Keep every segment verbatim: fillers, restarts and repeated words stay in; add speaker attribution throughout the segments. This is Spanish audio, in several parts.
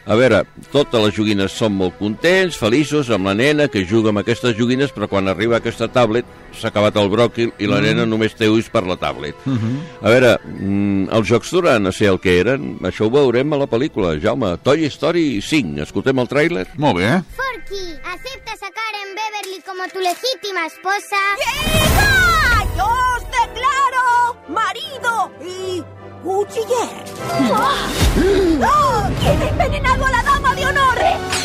Speaker 1: A veure, totes les joguines són molt contents, feliços, amb la nena que juga amb aquestes joguines, però quan arriba aquesta tablet s'ha acabat el bròquil i la mm. nena només té ulls per la tablet. Mm -hmm. A veure, mm, els jocs duran a ser el que eren, això ho veurem a la pel·lícula. Jaume, Toy Story cinc, escoltem el tràiler?
Speaker 2: Molt bé.
Speaker 3: Forky, ¿aceptas a Karen Beverly como tu legítima esposa?
Speaker 4: ¡Hija! ¡Yo os declaro marido y cuchiller! ¡Oh! ¿Quién ha envenenado a la dama de honor?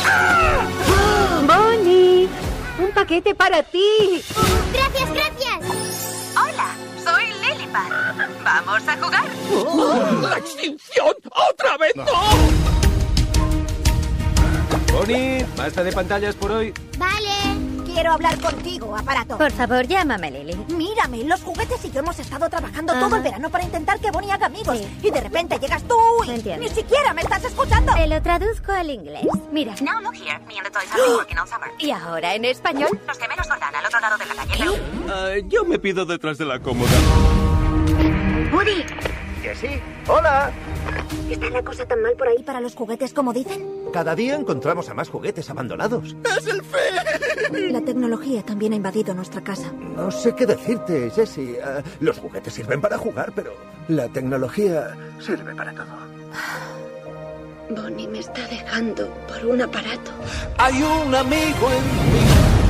Speaker 5: Bonnie, un paquete para ti.
Speaker 3: Gracias, gracias.
Speaker 6: Hola, soy Lilipad. ¿Vamos a jugar?
Speaker 7: ¡Oh! ¡La extinción! ¡Otra vez no!
Speaker 8: Bonnie, basta de pantallas por hoy.
Speaker 3: Vale.
Speaker 4: Quiero hablar contigo, aparato.
Speaker 5: Por favor, llámame, Lily.
Speaker 4: Mírame, los juguetes y yo hemos estado trabajando Ajá. todo el verano para intentar que Bonnie haga amigos.
Speaker 5: Sí.
Speaker 4: Y de repente llegas tú y
Speaker 5: Entiendo.
Speaker 4: ni siquiera me estás escuchando.
Speaker 5: Te lo traduzco al inglés. Mira.
Speaker 6: Now look here, me and the toys have been working all summer.
Speaker 5: ¿Y ahora en español?
Speaker 6: Los gemelos Jordán al otro lado de la calle.
Speaker 4: ¿Qué?
Speaker 8: Uh, yo me pido detrás de la cómoda.
Speaker 4: Woody.
Speaker 9: ¿Que sí? ¡Hola!
Speaker 4: ¿Está la cosa tan mal por ahí para los juguetes como dicen?
Speaker 9: Cada día encontramos a más juguetes abandonados.
Speaker 7: ¡Es el fe!
Speaker 4: La tecnología también ha invadido nuestra casa.
Speaker 9: No sé qué decirte, Jessie. Uh, los juguetes sirven para jugar, pero la tecnología sirve para todo.
Speaker 10: Bonnie me está dejando por un aparato.
Speaker 7: Hay un amigo en mí.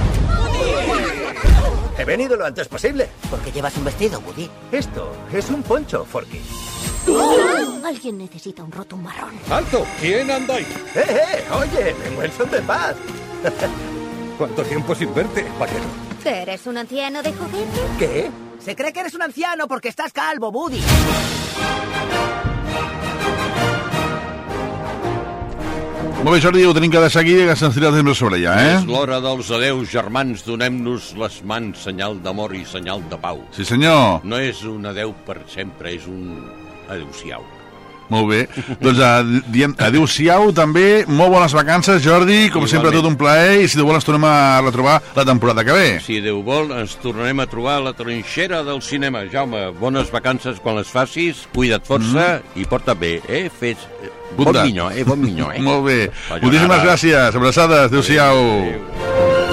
Speaker 9: He venido lo antes posible.
Speaker 4: ¿Por qué llevas un vestido, Woody?
Speaker 9: Esto es un poncho, Forky.
Speaker 4: ¡Oh! Alguien necesita un rotum marrón.
Speaker 7: ¡Alto! ¿Quién anda ahí?
Speaker 9: ¡Eh, eh! Oye, vengo en son de paz.
Speaker 7: ¿Cuánto tiempo sin verte, vaquero?
Speaker 5: ¿Eres un anciano de juguete?
Speaker 9: Què?
Speaker 4: Se cree que eres un anciano porque estás calvo, Woody.
Speaker 2: Molt bé, Jordi, ho tenim que deixar aquí i que se'ns tira el temps sobre ja, eh?
Speaker 1: És l'hora dels adeus, germans. Donem-nos les mans, senyal d'amor i senyal de pau.
Speaker 2: Sí, senyor.
Speaker 1: No és un adeu per sempre, és un adeu-siau.
Speaker 2: Molt bé. Doncs uh, diem adeu-siau també, molt bones vacances, Jordi, com Igualment. sempre tot un plaer, i si Déu vol ens tornem a retrobar la temporada que ve.
Speaker 1: Si Déu vol ens tornarem a trobar a la trinxera del cinema. Jaume, bones vacances quan les facis, cuida't força mm. i porta't bé, eh? Fes...
Speaker 2: Bunta.
Speaker 1: Bon minyó, eh? Bon minyó, eh?
Speaker 2: Molt bé. Moltíssimes gràcies. Abraçades. Adéu-siau. Adéu.